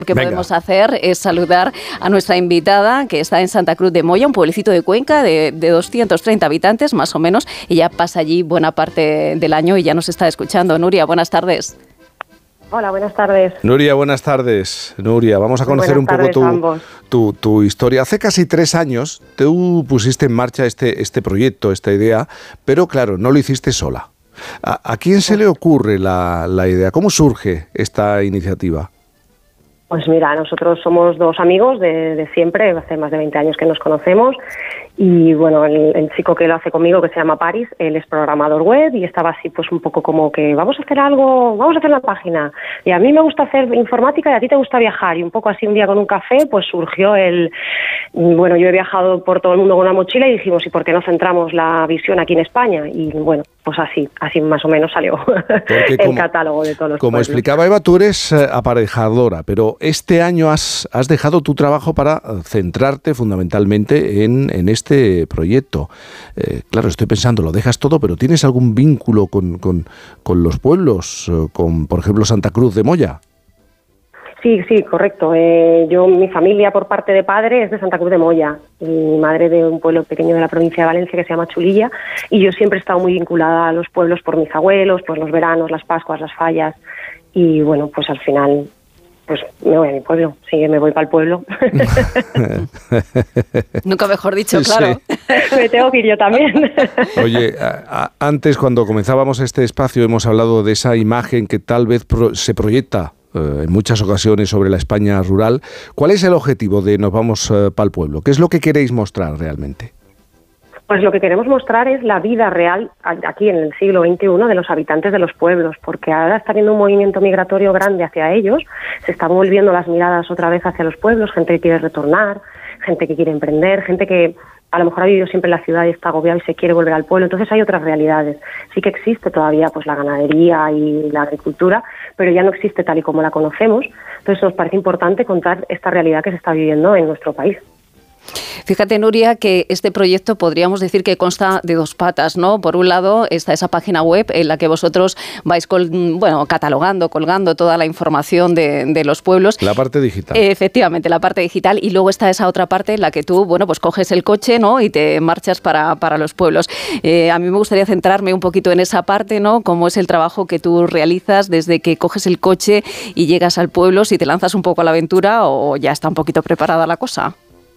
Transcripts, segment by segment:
Lo que podemos hacer es saludar a nuestra invitada, que está en Santa Cruz de Moya, un pueblecito de Cuenca de 230 habitantes, más o menos. Ella pasa allí buena parte del año y ya nos está escuchando. Nuria, buenas tardes. Hola, buenas tardes. Nuria, buenas tardes. Nuria, vamos a conocer un poco tu historia. Hace casi 3 años tú pusiste en marcha este proyecto, esta idea, pero claro, no lo hiciste sola. ¿A quién se le ocurre la idea? ¿Cómo surge esta iniciativa? Pues mira, nosotros somos 2 amigos de siempre, hace más de 20 años que nos conocemos, y bueno, el chico que lo hace conmigo, que se llama Paris, él es programador web y estaba así pues un poco como que vamos a hacer algo, vamos a hacer una página, y a mí me gusta hacer informática y a ti te gusta viajar, y un poco así un día con un café pues surgió bueno, yo he viajado por todo el mundo con una mochila y dijimos, ¿y por qué no centramos la visión aquí en España? Y bueno, pues así más o menos salió el catálogo de todos los Como pueblos. explicaba Eva, tú eres aparejadora, pero este año has dejado tu trabajo para centrarte fundamentalmente en este proyecto. Claro, estoy pensando, lo dejas todo, pero ¿tienes algún vínculo con los pueblos, con, por ejemplo, Santa Cruz de Moya? Sí, correcto. Mi familia por parte de padre es de Santa Cruz de Moya, y mi madre de un pueblo pequeño de la provincia de Valencia que se llama Chulilla, y yo siempre he estado muy vinculada a los pueblos por mis abuelos, pues los veranos, las Pascuas, las fallas, y bueno, pues al final pues me voy a mi pueblo, sí, me voy para el pueblo. Nunca mejor dicho, claro. Sí. Me tengo que ir yo también. Oye, antes cuando comenzábamos este espacio hemos hablado de esa imagen que tal vez se proyecta en muchas ocasiones sobre la España rural. ¿Cuál es el objetivo de Nos vamos para el pueblo? ¿Qué es lo que queréis mostrar realmente? Pues lo que queremos mostrar es la vida real aquí en el siglo XXI de los habitantes de los pueblos, porque ahora está habiendo un movimiento migratorio grande hacia ellos, se están volviendo las miradas otra vez hacia los pueblos, gente que quiere retornar, gente que quiere emprender, gente que a lo mejor ha vivido siempre en la ciudad y está agobiado y se quiere volver al pueblo. Entonces hay otras realidades. Sí que existe todavía pues la ganadería y la agricultura, pero ya no existe tal y como la conocemos. Entonces nos parece importante contar esta realidad que se está viviendo en nuestro país. Fíjate, Nuria, que este proyecto podríamos decir que consta de 2 patas, ¿no? Por un lado está esa página web en la que vosotros vais catalogando, colgando toda la información de los pueblos. La parte digital. Efectivamente, la parte digital. Y luego está esa otra parte en la que tú, pues coges el coche, ¿no? Y te marchas para los pueblos. A mí me gustaría centrarme un poquito en esa parte, ¿no? Cómo es el trabajo que tú realizas desde que coges el coche y llegas al pueblo, si te lanzas un poco a la aventura o ya está un poquito preparada la cosa.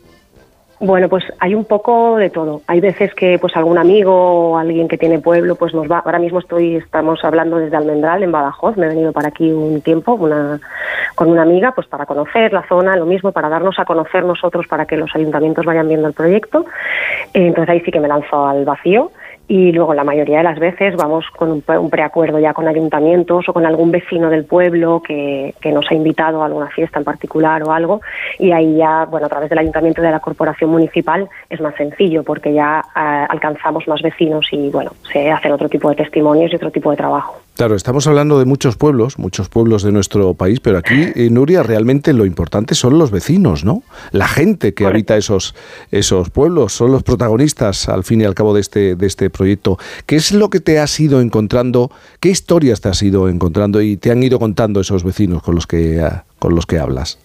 Bueno, pues hay un poco de todo. Hay veces que pues algún amigo o alguien que tiene pueblo pues nos va. Ahora mismo estamos hablando desde Almendral, en Badajoz. Me he venido para aquí un tiempo con una amiga pues para conocer la zona, lo mismo, para darnos a conocer nosotros, para que los ayuntamientos vayan viendo el proyecto. Entonces ahí sí que me lanzo al vacío. Y luego la mayoría de las veces vamos con un preacuerdo ya con ayuntamientos o con algún vecino del pueblo que nos ha invitado a alguna fiesta en particular o algo, y ahí ya, bueno, a través del ayuntamiento y de la corporación municipal es más sencillo porque ya alcanzamos más vecinos y bueno, se hacen otro tipo de testimonios y otro tipo de trabajo. Claro, estamos hablando de muchos pueblos de nuestro país, pero aquí, Nuria, realmente lo importante son los vecinos, ¿no? La gente que habita esos pueblos, son los protagonistas, al fin y al cabo, de este proyecto. ¿Qué es lo que te has ido encontrando? ¿Qué historias te has ido encontrando y te han ido contando esos vecinos con los que hablas?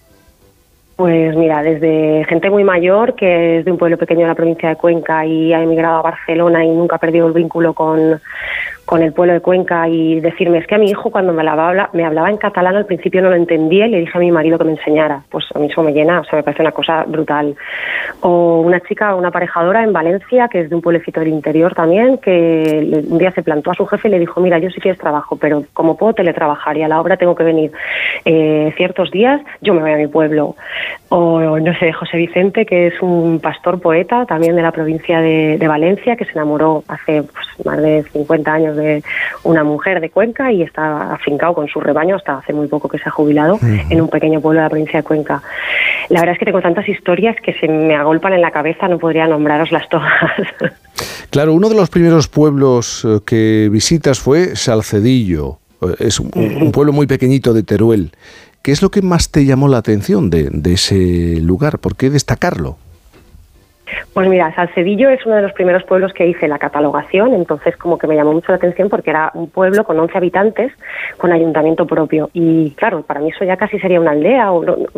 Pues mira, desde gente muy mayor que es de un pueblo pequeño de la provincia de Cuenca y ha emigrado a Barcelona y nunca ha perdido el vínculo con el pueblo de Cuenca, y decirme, es que a mi hijo cuando me hablaba en catalán al principio no lo entendía y le dije a mi marido que me enseñara. Pues a mí eso me llena, o sea, me parece una cosa brutal. O una chica, una aparejadora en Valencia, que es de un pueblecito del interior también, que un día se plantó a su jefe y le dijo, mira, yo sí quiero trabajo, pero como puedo teletrabajar y a la obra tengo que venir ciertos días, yo me voy a mi pueblo. O no sé, José Vicente, que es un pastor poeta también de la provincia de Valencia, que se enamoró hace más de 50 años de una mujer de Cuenca y está afincado con su rebaño hasta hace muy poco que se ha jubilado en un pequeño pueblo de la provincia de Cuenca. La verdad es que tengo tantas historias que se me agolpan en la cabeza, no podría nombraroslas todas. Claro, uno de los primeros pueblos que visitas fue Salcedillo. Es un pueblo muy pequeñito de Teruel. ¿Qué es lo que más te llamó la atención de ese lugar? ¿Por qué destacarlo? Pues mira, Salcedillo es uno de los primeros pueblos que hice la catalogación, entonces como que me llamó mucho la atención porque era un pueblo con 11 habitantes, con ayuntamiento propio. Y claro, para mí eso ya casi sería una aldea, o